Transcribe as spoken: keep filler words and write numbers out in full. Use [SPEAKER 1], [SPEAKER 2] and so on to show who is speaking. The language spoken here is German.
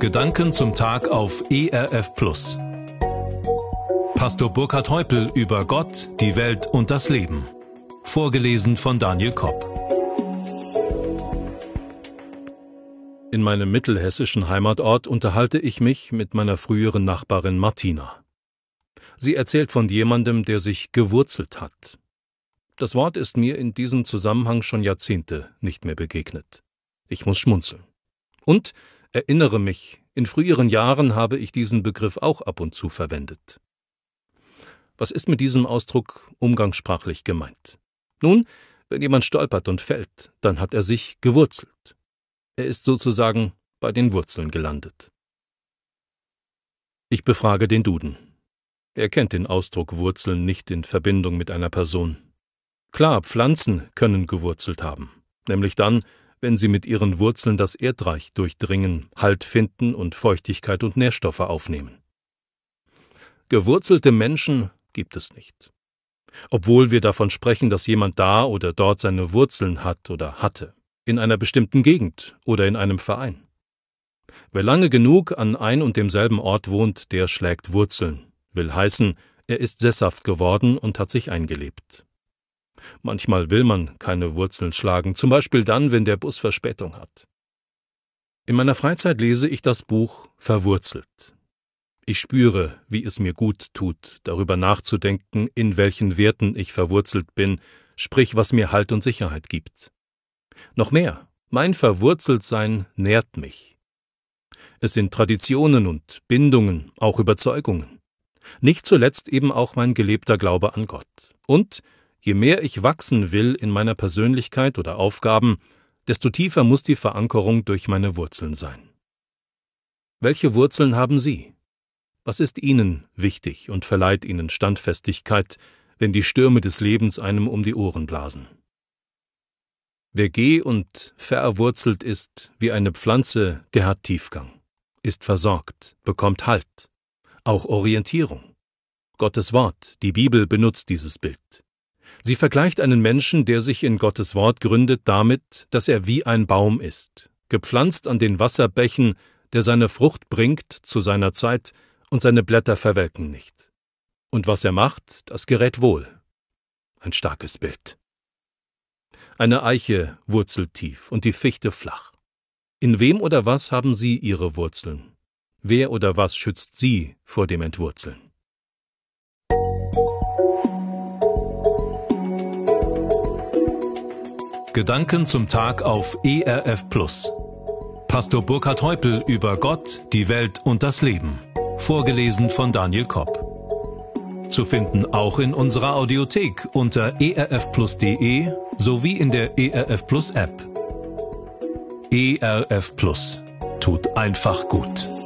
[SPEAKER 1] Gedanken zum Tag auf E R F Plus. Pastor Burkhard Heupel über Gott, die Welt und das Leben. Vorgelesen von Daniel Kopp. In meinem mittelhessischen Heimatort unterhalte ich mich mit meiner früheren Nachbarin Martina. Sie erzählt von jemandem, der sich gewurzelt hat. Das Wort ist mir in diesem Zusammenhang schon Jahrzehnte nicht mehr begegnet. Ich muss schmunzeln. Und erinnere mich, in früheren Jahren habe ich diesen Begriff auch ab und zu verwendet. Was ist mit diesem Ausdruck umgangssprachlich gemeint? Nun, wenn jemand stolpert und fällt, dann hat er sich gewurzelt. Er ist sozusagen bei den Wurzeln gelandet. Ich befrage den Duden. Er kennt den Ausdruck Wurzeln nicht in Verbindung mit einer Person. Klar, Pflanzen können gewurzelt haben, nämlich dann, wenn sie mit ihren Wurzeln das Erdreich durchdringen, Halt finden und Feuchtigkeit und Nährstoffe aufnehmen. Gewurzelte Menschen gibt es nicht. Obwohl wir davon sprechen, dass jemand da oder dort seine Wurzeln hat oder hatte, in einer bestimmten Gegend oder in einem Verein. Wer lange genug an ein und demselben Ort wohnt, der schlägt Wurzeln, will heißen, er ist sesshaft geworden und hat sich eingelebt. Manchmal will man keine Wurzeln schlagen, zum Beispiel dann, wenn der Bus Verspätung hat. In meiner Freizeit lese ich das Buch Verwurzelt. Ich spüre, wie es mir gut tut, darüber nachzudenken, in welchen Werten ich verwurzelt bin, sprich, was mir Halt und Sicherheit gibt. Noch mehr, mein Verwurzeltsein nährt mich. Es sind Traditionen und Bindungen, auch Überzeugungen. Nicht zuletzt eben auch mein gelebter Glaube an Gott. Und je mehr ich wachsen will in meiner Persönlichkeit oder Aufgaben, desto tiefer muss die Verankerung durch meine Wurzeln sein. Welche Wurzeln haben Sie? Was ist Ihnen wichtig und verleiht Ihnen Standfestigkeit, wenn die Stürme des Lebens einem um die Ohren blasen? Wer geh- und verwurzelt ist wie eine Pflanze, der hat Tiefgang, ist versorgt, bekommt Halt, auch Orientierung. Gottes Wort, die Bibel, benutzt dieses Bild. Sie vergleicht einen Menschen, der sich in Gottes Wort gründet, damit, dass er wie ein Baum ist, gepflanzt an den Wasserbächen, der seine Frucht bringt zu seiner Zeit und seine Blätter verwelken nicht. Und was er macht, das gerät wohl. Ein starkes Bild. Eine Eiche wurzelt tief und die Fichte flach. In wem oder was haben Sie Ihre Wurzeln? Wer oder was schützt Sie vor dem Entwurzeln? Gedanken zum Tag auf E R F Plus. Pastor Burkhard Heupel über Gott, die Welt und das Leben. Vorgelesen von Daniel Kopp. Zu finden auch in unserer Audiothek unter e r f plus punkt de sowie in der E R F Plus App. E R F Plus tut einfach gut.